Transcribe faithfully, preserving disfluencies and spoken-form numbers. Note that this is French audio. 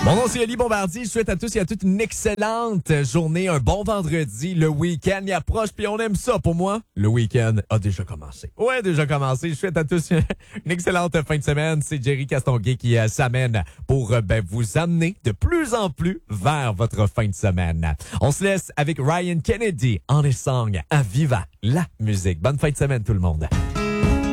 Mon nom c'est Ali Bombardier. Je souhaite à tous et à toutes une excellente journée, un bon vendredi. Le week-end y approche, puis on aime ça. Pour moi, le week-end a déjà commencé. Ouais, déjà commencé. Je souhaite à tous une excellente fin de semaine. C'est Jerry Castonguay qui euh, s'amène pour euh, ben, vous amener de plus en plus vers votre fin de semaine. On se laisse avec Ryan Kennedy, On a Song, à Viva la musique. Bonne fin de semaine tout le monde.